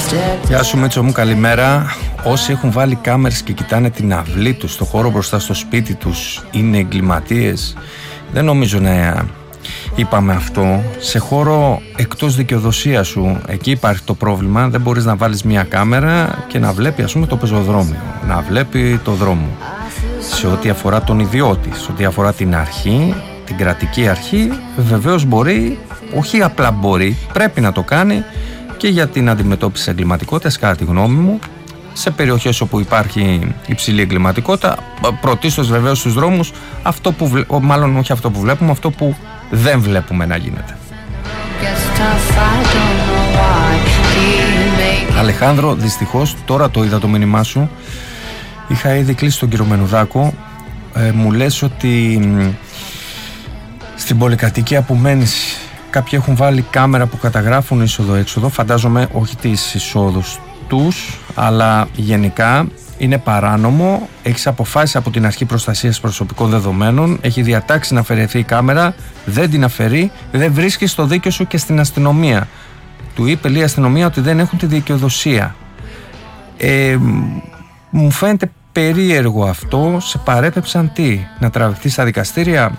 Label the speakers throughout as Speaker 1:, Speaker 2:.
Speaker 1: Γεια σου Μίτσο μου, καλημέρα. Όσοι έχουν βάλει κάμερες και κοιτάνε την αυλή τους στο χώρο μπροστά στο σπίτι τους είναι εγκληματίες? Δεν νομίζω να είπαμε αυτό. Σε χώρο εκτός δικαιοδοσίας σου, εκεί υπάρχει το πρόβλημα. Δεν μπορείς να βάλεις μια κάμερα και να βλέπει, ας πούμε, το πεζοδρόμιο, να βλέπει το δρόμο. Σε ό,τι αφορά τον ιδιώτη, σε ό,τι αφορά την αρχή, την κρατική αρχή, βεβαίως μπορεί, όχι απλά μπορεί, πρέπει να το κάνει και για την αντιμετώπιση της εγκληματικότητας, κατά τη γνώμη μου, σε περιοχές όπου υπάρχει υψηλή εγκληματικότητα, πρωτίστως βεβαίως στους δρόμους, αυτό που μάλλον όχι αυτό που βλέπουμε, αυτό που δεν βλέπουμε να γίνεται. Αλεχάνδρο, δυστυχώς τώρα το είδα το μήνυμά σου. Είχα ήδη κλείσει τον κύριο Μενουδάκο. Μου λες ότι στην πολυκατοικία που μένεις κάποιοι έχουν βάλει κάμερα που καταγράφουν είσοδο-έξοδο. Φαντάζομαι όχι τις εισόδους τους, αλλά γενικά είναι παράνομο. Έχεις αποφάσει από την Αρχή Προστασίας Προσωπικών Δεδομένων, έχει διατάξει να αφαιρεθεί η κάμερα, δεν την αφαιρεί, δεν βρίσκεις το δίκιο σου και στην αστυνομία. Του είπε η αστυνομία ότι δεν έχουν τη δικαιοδοσία. Μου φαίνεται περίεργο αυτό. Σε παρέπεψαν να τραβηχτεί στα δικαστήρια?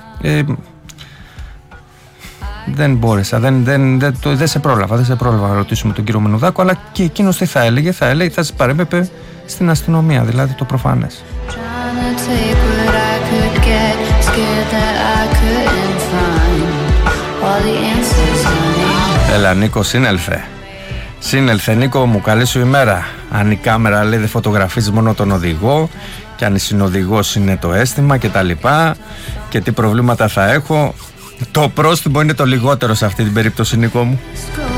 Speaker 1: Δεν μπόρεσα, δεν σε πρόλαβα να ρωτήσουμε τον κύριο Μενουδάκο, αλλά και εκείνος τι θα έλεγε? Θα σε παρέπεπε στην αστυνομία, δηλαδή το προφανές. Έλα Νίκο, σύνελθε Νίκο μου, καλή σου ημέρα. Αν η κάμερα λέει δεν φωτογραφίζει μόνο τον οδηγό και αν η συνοδηγός είναι το αίσθημα και τα λοιπά και τι προβλήματα θα έχω, το πρόστιμο είναι το λιγότερο σε αυτή την περίπτωση, Νίκο μου.